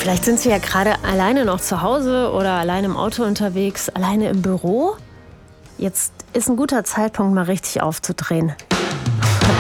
Vielleicht sind Sie ja gerade alleine noch zu Hause oder alleine im Auto unterwegs, alleine im Büro. Jetzt ist ein guter Zeitpunkt, mal richtig aufzudrehen.